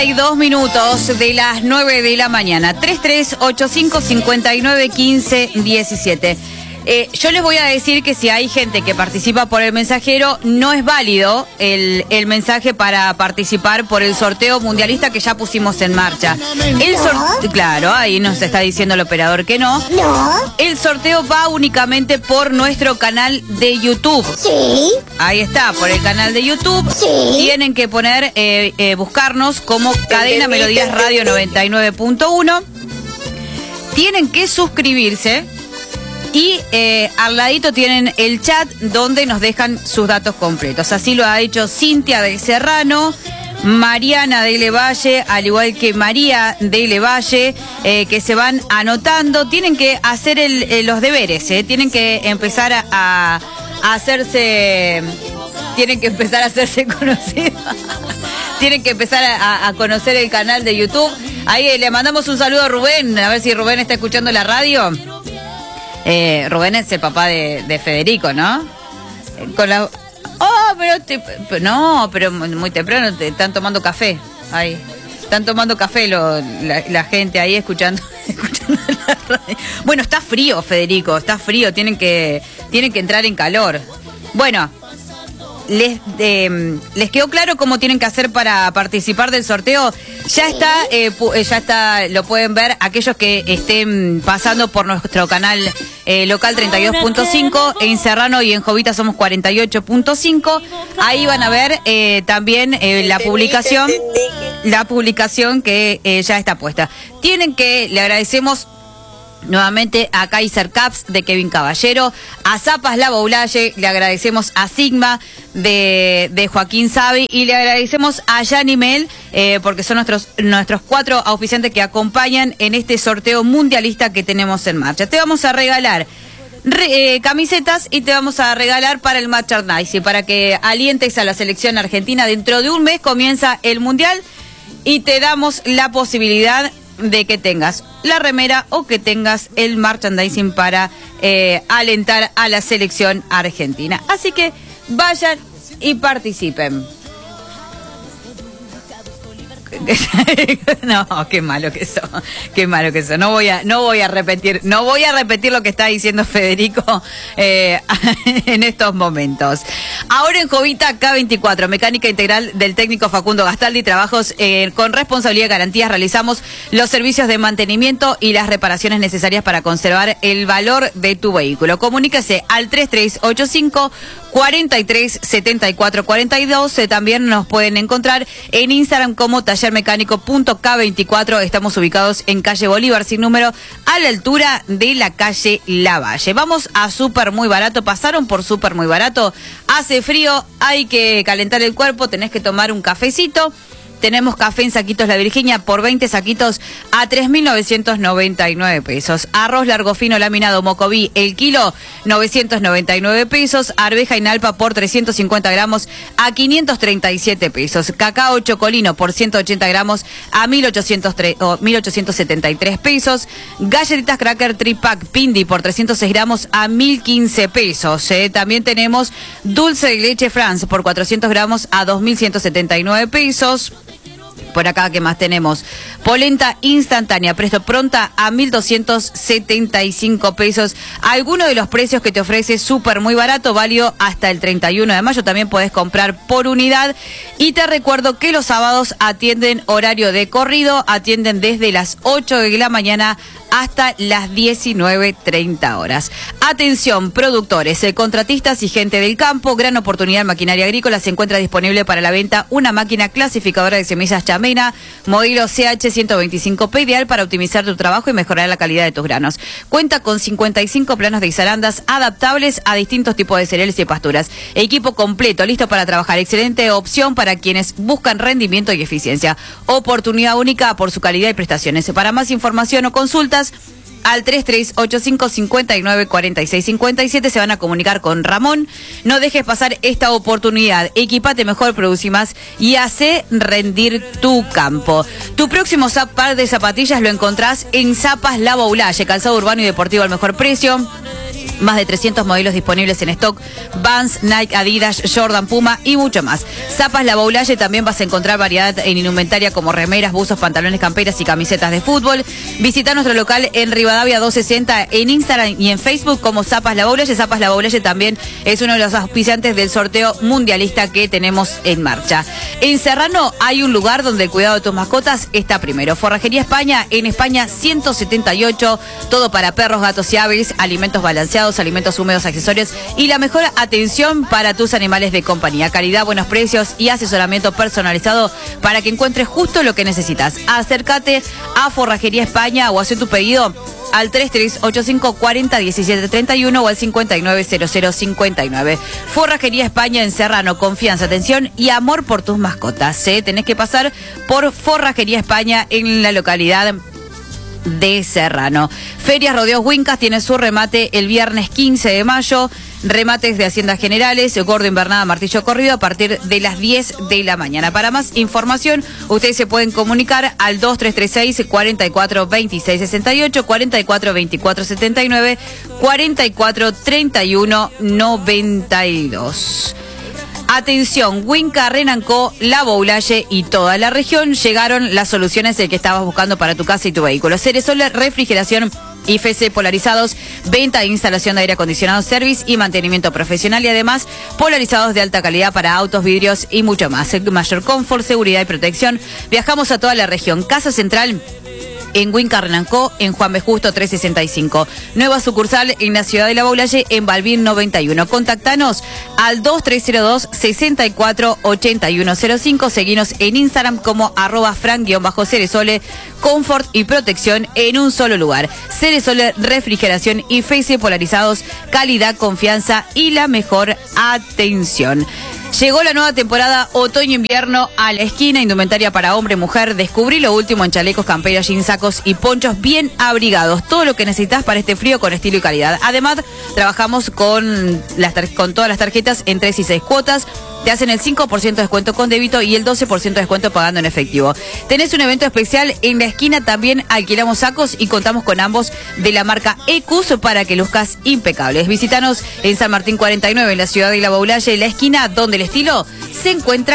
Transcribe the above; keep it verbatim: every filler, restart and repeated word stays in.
Hay dos minutos de las nueve de la mañana. tres tres ocho cinco, cinco nueve uno cinco uno siete. Eh, yo les voy a decir que si hay gente que participa por el mensajero, no es válido el, el mensaje para participar por el sorteo mundialista que ya pusimos en marcha. El sorteo, claro, ahí nos está diciendo el operador que no. No. El sorteo va únicamente por nuestro canal de YouTube. Sí. Ahí está, por el canal de YouTube. Sí. Tienen que poner, eh, eh, buscarnos como Cadena Melodías Radio noventa y nueve punto uno. Tienen que suscribirse. Y eh, al ladito tienen el chat donde nos dejan sus datos completos. Así lo ha hecho Cintia del Serrano, Mariana de Levalle, al igual que María de Levalle, eh, que se van anotando. Tienen que hacer el, eh, los deberes, eh. Tienen que empezar a, a, a hacerse... Tienen que empezar a hacerse conocidos. Tienen que empezar a, a conocer el canal de YouTube. Ahí eh, le mandamos un saludo a Rubén, a ver si Rubén está escuchando la radio. Eh, Rubén es el papá de, de Federico, ¿no? Eh, con la... Oh, pero... Te... No, pero muy temprano te están tomando café. Ahí. Están tomando café lo, la, la gente ahí escuchando, escuchando la radio. Bueno, está frío, Federico, está frío. Tienen que, tienen que entrar en calor. Bueno... Les, eh, ¿Les quedó claro cómo tienen que hacer para participar del sorteo? Ya está, eh, ya está, lo pueden ver aquellos que estén pasando por nuestro canal eh, local treinta y dos punto cinco, en Serrano y en Jovita somos cuarenta y ocho punto cinco. Ahí van a ver eh, también eh, la publicación, la publicación que eh, ya está puesta. Tienen que, le agradecemos nuevamente a Kaiser Caps de Kevin Caballero, a Zapas La Boulaye, le agradecemos a Sigma de, de Joaquín Savi y le agradecemos a Yanimel eh, porque son nuestros, nuestros cuatro auspiciantes que acompañan en este sorteo mundialista que tenemos en marcha. Te vamos a regalar Re, eh, camisetas y te vamos a regalar para el merchandising, para que alientes a la selección argentina. Dentro de un mes comienza el mundial y te damos la posibilidad de que tengas la remera o que tengas el merchandising para eh, alentar a la selección argentina. Así que vayan y participen. No, qué malo que eso, qué malo que eso. No voy a, no voy a repetir, no voy a repetir lo que está diciendo Federico eh, en estos momentos. Ahora en Jovita K veinticuatro, mecánica integral del técnico Facundo Gastaldi, trabajos eh, con responsabilidad y garantías. Realizamos los servicios de mantenimiento y las reparaciones necesarias para conservar el valor de tu vehículo. Comuníquese al tres tres ocho cinco, cuarenta y tres, setenta y cuatro, cuarenta y dos. Eh, también nos pueden encontrar en Instagram como taller mecánico punto K veinticuatro. Estamos ubicados en calle Bolívar sin número, a la altura de la calle Lavalle. Vamos a Súper Muy Barato. Pasaron por Súper Muy Barato. Hace frío, hay que calentar el cuerpo, tenés que tomar un cafecito. Tenemos café en saquitos La Virginia por veinte saquitos a tres mil novecientos noventa y nueve pesos. Arroz largo fino laminado Mocoví, el kilo, novecientos noventa y nueve pesos. Arveja Inalpa por trescientos cincuenta gramos a quinientos treinta y siete pesos. Cacao Chocolino por ciento ochenta gramos a mil ochocientos setenta y tres pesos. Galletitas Cracker Tripack Pindi por trescientos seis gramos a mil quince pesos. Eh, también tenemos dulce de leche France por cuatrocientos gramos a dos mil ciento setenta y nueve pesos. Por acá, ¿qué más tenemos? Polenta instantánea, presto pronta a mil doscientos setenta y cinco pesos. Algunos de los precios que te ofrece Súper Muy Barato, válido hasta el treinta y uno de mayo. También podés comprar por unidad. Y te recuerdo que los sábados atienden horario de corrido, atienden desde las ocho de la mañana hasta las diecinueve treinta horas. Atención, productores, eh, contratistas y gente del campo. Gran oportunidad en maquinaria agrícola. Se encuentra disponible para la venta una máquina clasificadora de semillas Chamena, modelo C H ciento veinticinco P, ideal para optimizar tu trabajo y mejorar la calidad de tus granos. Cuenta con cincuenta y cinco planos de izarandas adaptables a distintos tipos de cereales y pasturas. Equipo completo, listo para trabajar. Excelente opción para quienes buscan rendimiento y eficiencia. Oportunidad única por su calidad y prestaciones. Para más información o consultas, al tres tres ocho cinco, cinco nueve, cuatro seis cinco siete se van a comunicar con Ramón. No dejes pasar esta oportunidad. Equipate mejor, producí más y hace rendir tu campo. Tu próximo par de zapatillas lo encontrás en Zapas La Boulaye, calzado urbano y deportivo al mejor precio. Más de trescientos modelos disponibles en stock, Vans, Nike, Adidas, Jordan, Puma y mucho más. Zapas La Boulaye también vas a encontrar variedad en indumentaria como remeras, buzos, pantalones, camperas y camisetas de fútbol. Visita nuestro local en Rivadavia doscientos sesenta en Instagram y en Facebook como Zapas La Boulaye. Zapas La Boulaye también es uno de los auspiciantes del sorteo mundialista que tenemos en marcha. En Serrano hay un lugar donde el cuidado de tus mascotas está primero. Forrajería España, en España ciento setenta y ocho, todo para perros, gatos y aves, alimentos balanceados, alimentos húmedos, accesorios y la mejor atención para tus animales de compañía. Calidad, buenos precios y asesoramiento personalizado para que encuentres justo lo que necesitas. Acércate a Forrajería España o haz tu pedido al tres tres ocho cinco cuatro cero uno siete tres uno o al cincuenta y nueve cero cero cincuenta y nueve. Forrajería España en Serrano, confianza, atención y amor por tus mascotas. ¿eh? Tenés que pasar por Forrajería España en la localidad de Serrano. Ferias Rodeos Huincas tiene su remate el viernes quince de mayo. Remates de Haciendas Generales, gordo invernada, martillo corrido a partir de las diez de la mañana. Para más información, ustedes se pueden comunicar al dos tres tres seis, cuatro cuatro dos seis seis ocho, cuatro cuatro dos cuatro siete nueve, cuatro cuatro tres uno nueve dos. Atención, Huinca, Renancó, La Boulaye y toda la región llegaron las soluciones que estabas buscando para tu casa y tu vehículo. Ceresol, refrigeración y F C polarizados, venta e instalación de aire acondicionado, service y mantenimiento profesional y además polarizados de alta calidad para autos, vidrios y mucho más. Mayor confort, seguridad y protección. Viajamos a toda la región. Casa Central en Huinca, Renancó, en Juan B. Justo trescientos sesenta y cinco. Nueva sucursal en la ciudad de La Boulaye, en Balbín noventa y uno. Contactanos al dos tres cero dos, seis cuatro ocho uno cero cinco. Seguinos en Instagram como arroba fran-ceresole. Confort y protección en un solo lugar. Ceresole, refrigeración y F C polarizados, calidad, confianza y la mejor atención. Llegó la nueva temporada otoño-invierno a la esquina, indumentaria para hombre, mujer. Descubrí lo último en chalecos, camperas, jeans, sacos y ponchos bien abrigados. Todo lo que necesitas para este frío con estilo y calidad. Además, trabajamos con, las con todas las tarjetas en tres y seis cuotas. Te hacen el cinco por ciento de descuento con débito y el doce por ciento de descuento pagando en efectivo. Tenés un evento especial en la esquina, también alquilamos sacos y contamos con ambos de la marca Ecus para que luzcas impecables. Visítanos en San Martín cuarenta y nueve, en la ciudad de La Boulaye, en la esquina donde el estilo se encuentra